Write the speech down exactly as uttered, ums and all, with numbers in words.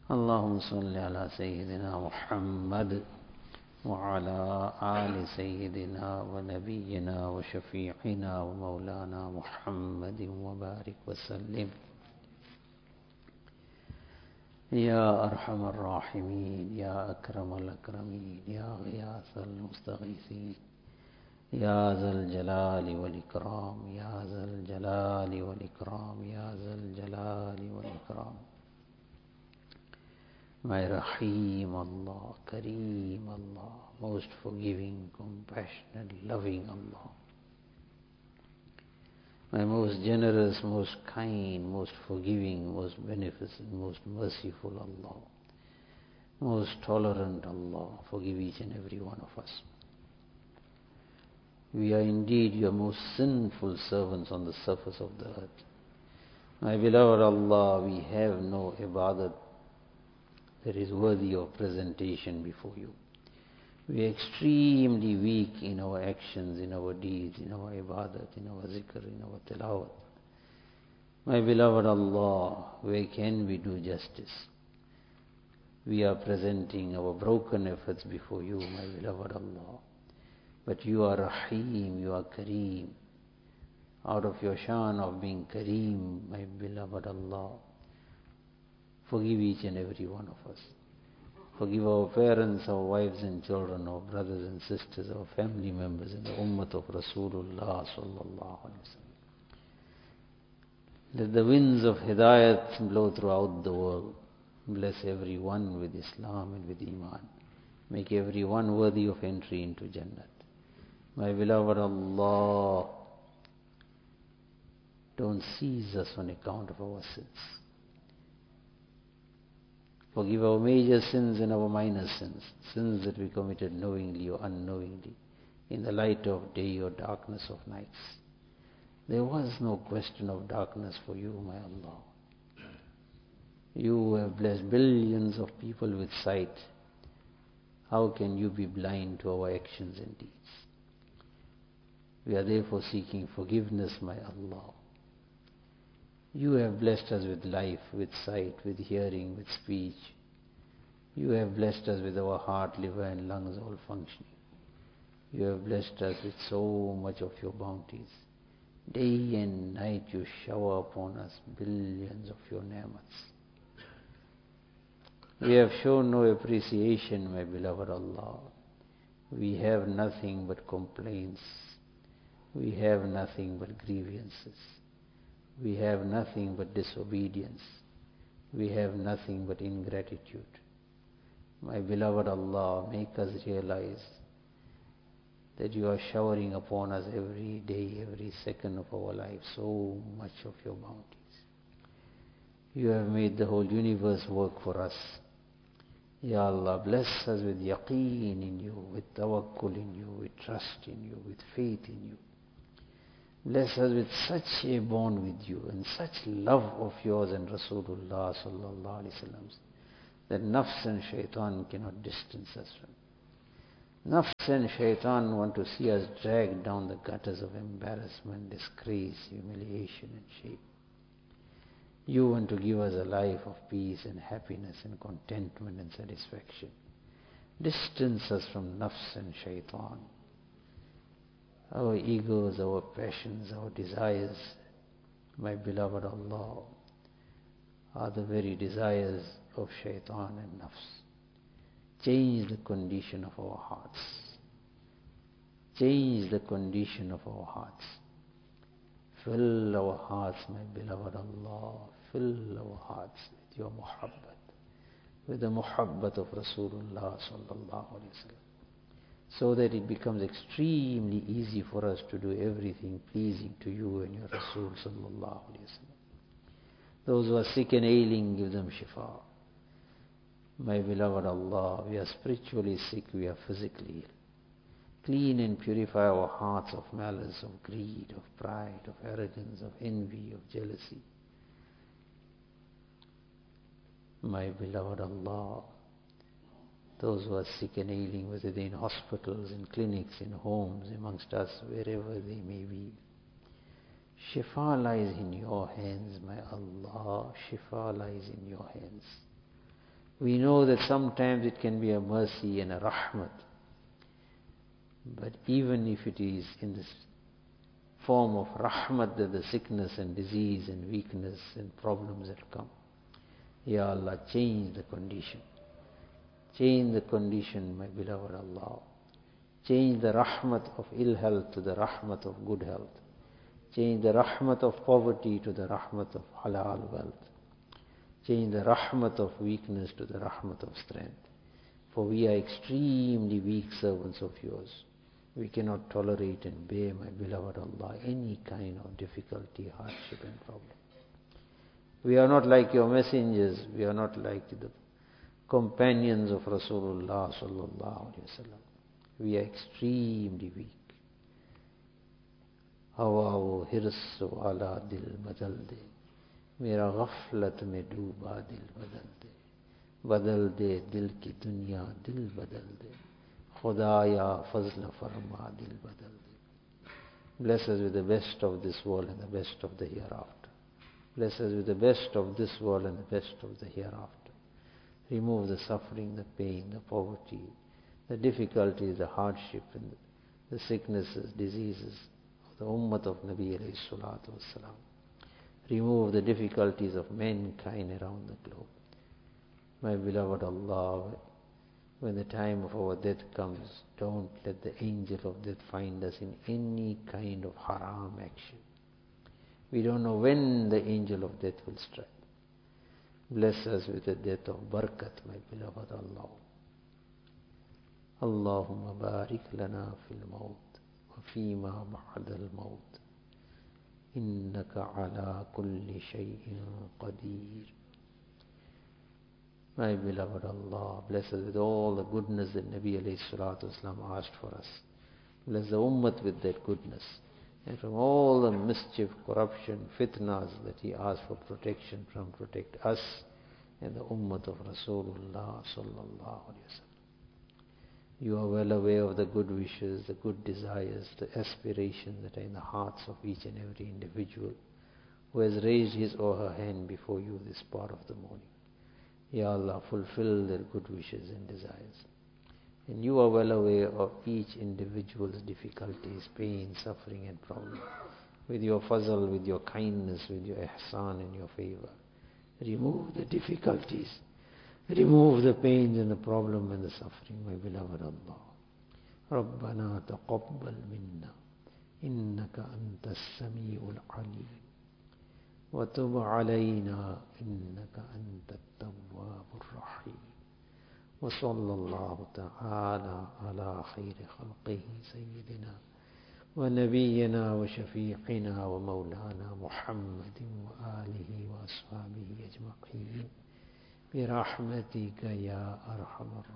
اللهم صل على سيدنا محمد وعلى آل سيدنا ونبينا وشفيعنا ومولانا محمد وبارك وسلم. يا أرحم الراحمين، يا أكرم الأكرمين، يا غياث المستغيثين، يا ذا الجلال والإكرام، يا ذا الجلال والإكرام، يا ذا الجلال والإكرام. My Rahim Allah, Kareem Allah, most forgiving, compassionate, loving Allah. My most generous, most kind, most forgiving, most beneficent, most merciful Allah. Most tolerant Allah, forgive each and every one of us. We are indeed your most sinful servants on the surface of the earth. My beloved Allah, we have no ibadat that is worthy of presentation before you. We are extremely weak in our actions, in our deeds, in our ibadat, in our zikr, in our tilawat. My beloved Allah, where can we do justice? We are presenting our broken efforts before you, my beloved Allah. But you are Rahim, you are Kareem. Out of your shan of being Kareem, my beloved Allah, forgive each and every one of us. Forgive our parents, our wives and children, our brothers and sisters, our family members, and the ummah of Rasulullah sallallahu alaihi wasallam. Let the winds of hidayat blow throughout the world. Bless everyone with Islam and with Iman. Make everyone worthy of entry into Jannat. My beloved Allah, don't seize us on account of our sins. Forgive our major sins and our minor sins, sins that we committed knowingly or unknowingly, in the light of day or darkness of nights. There was no question of darkness for you, my Allah. You have blessed billions of people with sight. How can you be blind to our actions and deeds? We are therefore seeking forgiveness, my Allah. You have blessed us with life, with sight, with hearing, with speech. You have blessed us with our heart, liver and lungs all functioning. You have blessed us with so much of your bounties. Day and night you shower upon us billions of your ni'mats. We have shown no appreciation, my beloved Allah. We have nothing but complaints. We have nothing but grievances. We have nothing but disobedience. We have nothing but ingratitude. My beloved Allah, make us realize that you are showering upon us every day, every second of our life, so much of your bounties. You have made the whole universe work for us. Ya Allah, bless us with yaqeen in you, with tawakkul in you, with trust in you, with faith in you. Bless us with such a bond with you and such love of yours and Rasulullah sallallahu alaihi wasallam that nafs and shaitan cannot distance us from. Nafs and shaitan want to see us dragged down the gutters of embarrassment, disgrace, humiliation and shame. You want to give us a life of peace and happiness and contentment and satisfaction. Distance us from nafs and shaitan. Our egos, our passions, our desires, my beloved Allah, are the very desires of shaitan and nafs. Change the condition of our hearts. Change the condition of our hearts. Fill our hearts, my beloved Allah, fill our hearts with your muhabbat, with the muhabbat of Rasulullah sallallahu alaihi wasallam, so that it becomes extremely easy for us to do everything pleasing to you and your Rasul sallallahu alaihi wasallam. Those who are sick and ailing, give them shifa. My beloved Allah, we are spiritually sick, we are physically ill. Clean and purify our hearts of malice, of greed, of pride, of arrogance, of envy, of jealousy. My beloved Allah, those who are sick and ailing, whether they're in hospitals, in clinics, in homes, amongst us, wherever they may be, shifa lies in your hands, my Allah. Shifa lies in your hands. We know that sometimes it can be a mercy and a rahmat. But even if it is in this form of rahmat, that the sickness and disease and weakness and problems that come, Ya Allah, change the condition. Change the condition, my beloved Allah. Change the rahmat of ill health to the rahmat of good health. Change the rahmat of poverty to the rahmat of halal wealth. Change the rahmat of weakness to the rahmat of strength. For we are extremely weak servants of yours. We cannot tolerate and bear, my beloved Allah, any kind of difficulty, hardship and problem. We are not like your messengers. We are not like the companions of Rasulullah sallallahu alaihi wasallam. We are extremely weak. हवा वो हिर्स वाला दिल बदल दे, मेरा गफलत में डूबा दिल बदल दे, बदल दे दिल की दुनिया दिल बदल दे, खुदाया फजल फरमा दिल बदल दे. Bless us with the best of this world and the best of the hereafter. Bless us with the best of this world and the best of the hereafter. Remove the suffering, the pain, the poverty, the difficulties, the hardship, and the sicknesses, diseases of the ummah of Nabi alayhi salatu wassalam. Remove the difficulties of mankind around the globe. My beloved Allah, when the time of our death comes, don't let the angel of death find us in any kind of haram action. We don't know when the angel of death will strike. Bless us with the death of barakat, my beloved Allah. Allahumma barik lana fil maut wa fima ba'da al maut. Innaka ala kulli shay'in qadir. My beloved Allah, bless us with all the goodness that Nabi alayhi salatu wasalam asked for us. Bless the ummah with that goodness. And from all the mischief, corruption, fitnas that he asked for protection from, protect us and the ummah of Rasulullah sallallahu alayhi wa sallam. You are well aware of the good wishes, the good desires, the aspirations that are in the hearts of each and every individual who has raised his or her hand before you this part of the morning. Ya Allah, fulfill their good wishes and desires. And you are well aware of each individual's difficulties, pain, suffering and problem. With your fazl, with your kindness, with your ihsan and your favor, remove the difficulties, remove the pains and the problem and the suffering, my beloved Allah. ربنا تقبل منا إنك أنت السميع العليم وتب علينا إنك أنت التواب الرحيم وصلى الله تعالى على خير خلقه سيدنا ونبينا وشفيعنا ومولانا محمد وآله وأصحابه أجمعين برحمتك يا أرحم الراحمين.